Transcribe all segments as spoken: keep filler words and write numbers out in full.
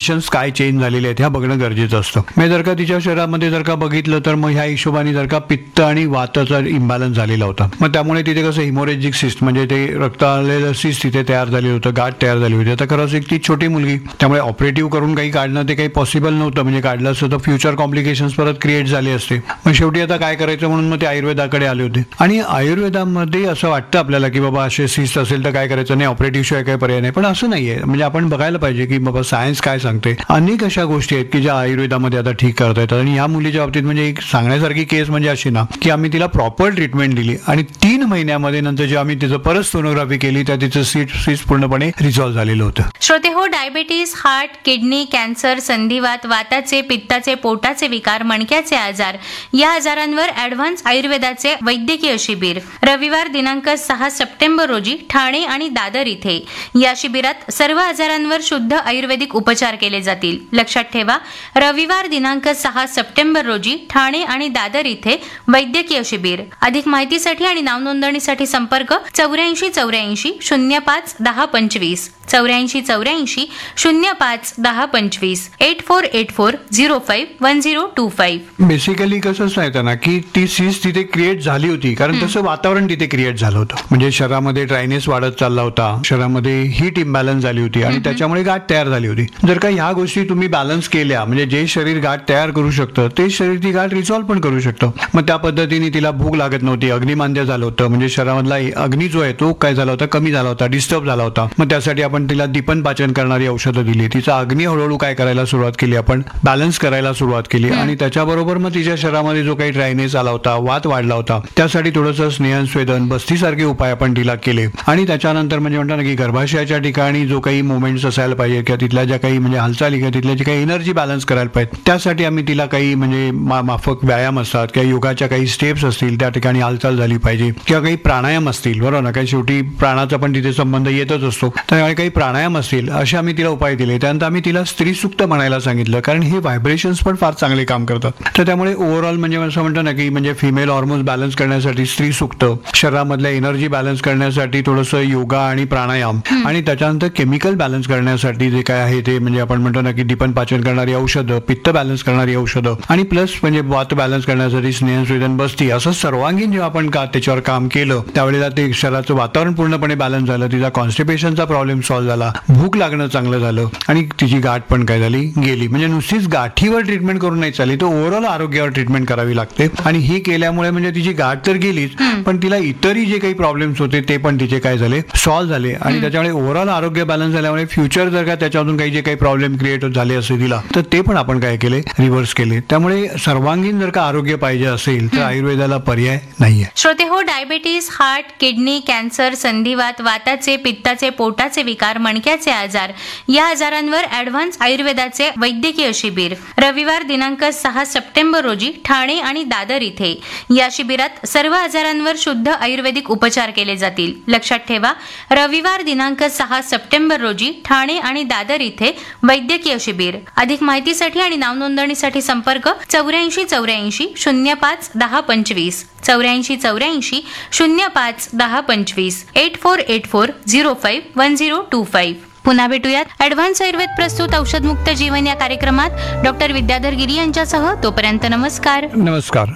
Conditions काय change झालेले आहेत ह्या बघणं गरजेचं असतं. म्हणजे जर का तिच्या शरीरामध्ये जर का बघितलं तर मग ह्या हिशोबाने जर का पित्त आणि वाताचा इम्बॅलन्स झालेला होता, मग त्यामुळे तिथे कसं हिमोरेजिक सिस्ट म्हणजे ते रक्त आलेलं सिस्ट तिथे तयार झालेलं होतं, गाठ तयार झाली होती. आता खरंच एक ती छोटी मुलगी, त्यामुळे ऑपरेटिव्ह करून काही काढणं ते काही पॉसिबल नव्हतं. म्हणजे काढलं असतं तर फ्युचर कॉम्प्लिकेशन्स परत क्रिएट झाले असते. मग शेवटी आता काय करायचं म्हणून मग ते आयुर्वेदाकडे आले होते. आणि आयुर्वेदामध्ये असं वाटतं आपल्याला की बाबा असे सिस्ट असेल तर काय करायचं नाही, ऑपरेटिव्ह शिवाय काही पर्याय नाही. पण असं नाहीये. म्हणजे आपण बघायला पाहिजे की बाबा सायन्स काय सांगते. अनेक अशा गोष्टी आहेत की ज्या आयुर्वेदामध्ये आता ठीक करता येतात. आणि ह्या मुलीच्या बाबतीत म्हणजे एक सांगण्यासारखी केस म्हणजे अशी ना की आम्ही तिला प्रॉपर ट्रीटमेंट दिली आणि तीन महिन्यामध्ये नंतर जे आम्ही तिचं परत सोनोग्राफी केली त्या तिचं सीट सीट पूर्णपणे रिझॉल्व्ह झालेलं होतं. श्रोते हो, डायबिटीस, हार्ट, किडनी, कॅन्सर, संधिवात, वाताचे, पित्ताचे, पोटाचे विकार, मणक्याचे आजार या आजारांवर ॲडव्हान्स आयुर्वेदाचे वैद्यकीय शिबिर रविवार दिनांक सहा सप्टेंबर रोजी ठाणे आणि दादर इथे. या शिबिरात सर्व आजारांवर शुद्ध आयुर्वेदिक उपचार केले जातील. लक्षात ठेवा, रविवार दिनांक सहा सप्टेंबर रोजी ठाणे आणि दादर इथे वैद्यकीय शिबिर. अधिक माहितीसाठी आणि नाव नोंदणीसाठी संपर्क चौऱ्याऐंशी चौऱ्याऐंशी शून्य पाच दहा पंचवीस चौऱ्याऐंशी चौऱ्याऐंशी शून्य पाच दहा पंचवीस eight four eight four zero five one zero to five. Basically कसंच नाही ना की ती सीस तिथे क्रिएट झाली होती कारण तसं वातावरण तिथे क्रिएट झालं होतं. म्हणजे शरीरामध्ये ड्रायनेस वाढत चालला होता, शरीरामध्ये हीट इम्बॅलन्स झाली होती आणि त्याच्यामुळे गाठ तयार झाली होती. जर का ह्या गोष्टी तुम्ही बॅलन्स केल्या, म्हणजे जे शरीर गाठ तयार करू शकतं ते शरीर ती गाठ रिसॉल्व्ह पण करू शकतं. मग त्या पद्धतीने तिला भूक लागत नव्हती, अग्निमांद्य झालं होतं. म्हणजे शरीरामधला अग्नी जो आहे तो काय झाला होता, कमी झाला होता, डिस्टर्ब झाला होता. मग त्यासाठी आपण तिला दीपन पाचन करणारी औषधं दिली. तिचा अग्नी हळूहळू काय करायला सुरुवात केली, आपण बॅलन्स करायला सुरुवात केली. आणि त्याच्याबरोबर मग तिच्या शरीरामध्ये जो काही ड्रायनेस आला होता, वात वाढला होता, त्यासाठी थोडंसं स्नेहन स्वेदन बस्तीसारखे उपाय आपण तिला केले. आणि त्याच्यानंतर म्हणजे म्हणतात ना की गर्भाशयाच्या ठिकाणी जो काही मुवमेंट्स असायला पाहिजे किंवा तिथल्या ज्या काही म्हणजे हालचाली किंवा तिथल्या जी काही एनर्जी बॅलन्स करायला पाहिजे त्यासाठी आम्ही तिला काही म्हणजे माफक व्यायाम असतात किंवा योगाच्या काही स्टेप्स असतील त्या ठिकाणी हालचाल झाली पाहिजे किंवा काही प्राणायाम असतील, बरोबर ना, काही शेवटी प्राणाचा पण तिथे संबंध येतच असतो. त्यामुळे काही प्राणायाम असतील असे आम्ही तिला उपाय दिले. त्यानंतर आम्ही तिला स्त्री सुक्त म्हणायला सांगितलं कारण हे व्हायब्रेशन्स पण फार चांगले काम करतात. तर त्यामुळे ओव्हरऑल म्हणजे असं म्हणतो ना की म्हणजे फिमेल हॉर्मोन्स बॅलन्स करण्यासाठी स्त्री सुक्त, शरीरामधल्या एनर्जी बॅलन्स करण्यासाठी थोडंसं योगा आणि प्राणायाम, आणि त्याच्यानंतर केमिकल बॅलन्स करण्यासाठी जे काय आहे ते म्हणजे आपण म्हणतो ना की दीपन पाचन करणारी औषधं, पित्त बॅलन्स करणारी औषधं आणि प्लस म्हणजे वात बॅलन्स करण्यासाठी स्नेहन स्वेदन बस्ती, असं सर्वांगीण जेव्हा आपण का त्याच्यावर काम केलं त्यावेळेला ते शरीराचं वातावरण पूर्णपणे बॅलन्स झालं. तिचा कॉन्स्टिपेशनचा प्रॉब्लेम सॉल्व्ह झाला, भूक लागणं चांगलं झालं आणि तिची गाठ पण काय झाली, गेली. म्हणजे नुसतीच गाठीवर ट्रीटमेंट करून नाही चालली, तर ओव्हरऑल आरोग्यावर ट्रीटमेंट करावी लागते. आणि ही केल्यामुळे म्हणजे तिची गाठ तर गेलीच पण तिला इतरही जे काही प्रॉब्लेम्स होते ते पण तिचे काय झाले, सॉल्व्ह झाले. आणि त्याच्यामुळे ओव्हरऑल आरोग्य बॅलन्स झाल्यामुळे फ्युचर जर का त्याच्यातून काही जे काही प्रॉब्लेम क्रिएट झाले असे तिला तर ते पण आपण काय केले, रिव्हर्स केले. त्यामुळे सर्वांगीण जर का आरोग्य पाहिजे असेल तर आयुर्वेदाला पर्याय नाहीये. श्रोते हो, डायबिटीस, हार्ट, किडनी, कॅन्सर, संधिवात, वाताचे, पित्ताचे, पोटाचे विकार, मणक्याचे आजार या आजारांवर ॲडव्हान्स आयुर्वेदाचे वैद्यकीय शिबिर रविवार दिनांक सहा सप्टेंबर रोजी ठाणे आणि दादर इथे. या शिबिरात सर्व आजारांवर शुद्ध आयुर्वेदिक उपचार केले जातील. लक्षात ठेवा, रविवार दिनांक सहा सप्टेंबर रोजी ठाणे आणि दादर इथे वैद्यकीय शिबिर. अधिक माहितीसाठी आणि नाव नोंदणीसाठी संपर्क चौऱ्याऐंशी चौऱ्याऐंशी शून्य पाच दहा पंचवीस चौऱ्याऐंशी चौऱ्याऐंशी शून्य पाच दहा पंचवीस eight four eight four zero five one zero to five. पुन्हा भेटूयात ॲडव्हान्स आयुर्वेद प्रस्तुत औषधमुक्त जीवन या कार्यक्रमात डॉक्टर विद्याधर गिरी यांच्यासह. तोपर्यंत नमस्कार. नमस्कार.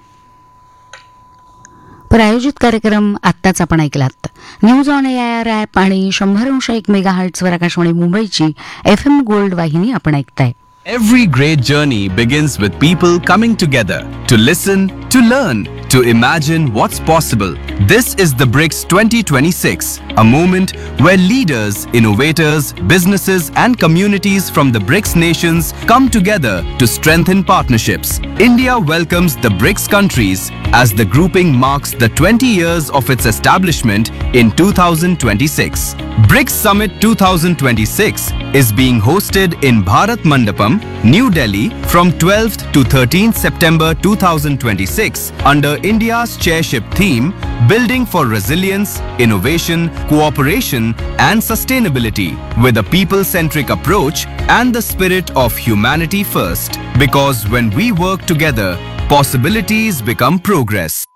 प्रायोजित कार्यक्रम आत्ताच आपण ऐकलात. न्यूज ऑन एआयआर ॲप आणि शंभर अंश एक मेगा हर्ट्झवर आकाशवाणी मुंबईची एफ एम गोल्ड वाहिनी आपण ऐकताय. Every great journey begins with people coming together to listen, to learn, to imagine what's possible. This is the BRICS twenty twenty-six, a moment where leaders, innovators, businesses and communities from the BRICS nations come together to strengthen partnerships. India welcomes the BRICS countries as the grouping marks the twenty years of its establishment in two thousand twenty-six. BRICS Summit twenty twenty-six is being hosted in Bharat Mandapam, New Delhi from twelfth to thirteenth September two thousand twenty-six under India's chairship theme Building for Resilience, Innovation, Cooperation and Sustainability with a people-centric approach and the spirit of humanity first. Because when we work together, possibilities become progress.